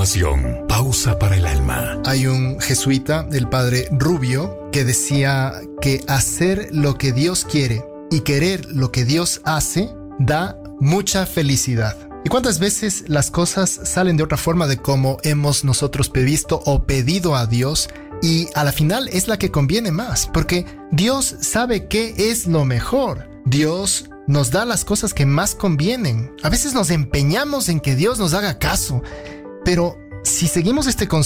continuación, Pausa para el Alma. Hay un jesuita, el padre Rubio, que decía que hacer lo que Dios quiere y querer lo que Dios hace da mucha felicidad. ¿Y cuántas veces las cosas salen de otra forma de como hemos nosotros previsto o pedido a Dios? Y a la final es la que conviene más, porque Dios sabe qué es lo mejor. Dios nos da las cosas que más convienen. A veces nos empeñamos en que Dios nos haga caso, pero si seguimos este